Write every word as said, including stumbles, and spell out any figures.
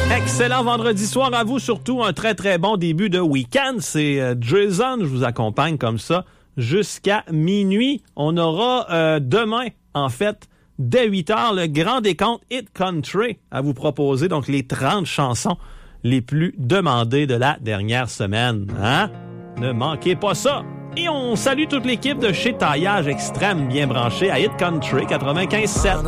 Excellent vendredi soir à vous, surtout un très très bon début de week-end. C'est euh, Jason, je vous accompagne comme ça jusqu'à minuit. On aura euh, demain, en fait, dès huit heures, le grand décompte Hit Country à vous proposer. Donc les trente chansons les plus demandées de la dernière semaine. Hein? Ne manquez pas ça! Et on salue toute l'équipe de chez Taillage Extrême bien branchée à Hit Country quatre-vingt-quinze sept.